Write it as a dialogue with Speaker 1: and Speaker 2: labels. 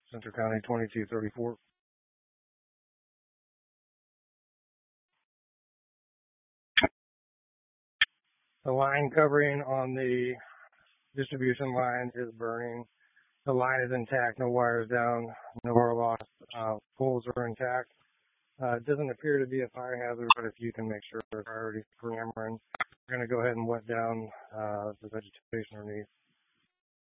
Speaker 1: Central County 2234. The line covering on the distribution line is burning. The line is intact, no wires down, no power lost. Poles are intact. It doesn't appear to be a fire hazard, but if you can make sure the priority for hammering, we're going to go ahead and wet down the vegetation underneath.